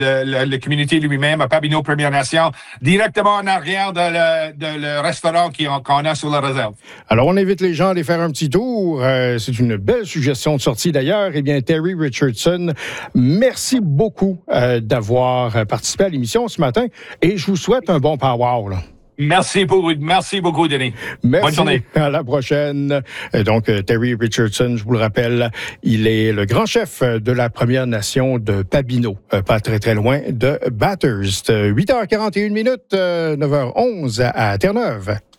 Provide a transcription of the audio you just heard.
le communauté lui-même, à Pabineau Première Nation, directement en arrière de le restaurant qu'on a sur la réserve. Alors, on invite les gens à aller faire un petit tour. C'est une belle suggestion de sortie d'ailleurs. Eh bien, Terry Richardson, merci beaucoup d'avoir participé à l'émission ce matin et je vous souhaite un bon powwow, là. Merci beaucoup, Denis. Merci. Bonne journée. À la prochaine. Donc, Terry Richardson, je vous le rappelle, il est le grand chef de la Première Nation de Pabineau, pas très, très loin de Bathurst. 8h41, 9h11 à Terre-Neuve.